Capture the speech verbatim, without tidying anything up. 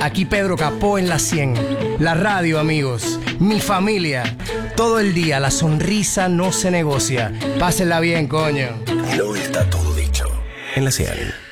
Aquí Pedro Capó en la cien. La radio, amigos. Mi familia. Todo el día la sonrisa no se negocia. Pásenla bien, coño. No está todo dicho en la cien.